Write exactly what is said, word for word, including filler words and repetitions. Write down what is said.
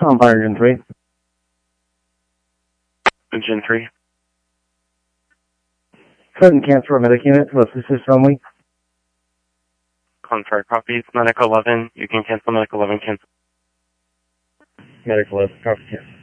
On fire, Gen three. Gen three. Sudden cancel medic unit to assist only. On fire, copies. Medic eleven. You can cancel Medic eleven. Cancel. Medic eleven, copy cancel.